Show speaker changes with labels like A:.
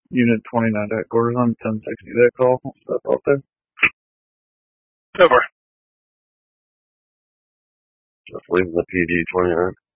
A: Unit 29 to headquarters on 1060 that call. Step out there.
B: Over.
C: Just leaving the PD 29.